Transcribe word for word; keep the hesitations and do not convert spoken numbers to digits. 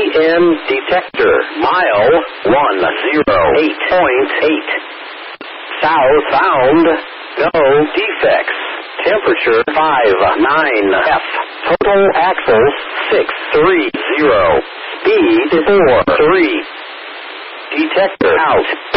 N detector. Mile one zero eight point eight. South bound. No defects. Temperature five nine F. Total axles six three zero. Speed four three. Detector out.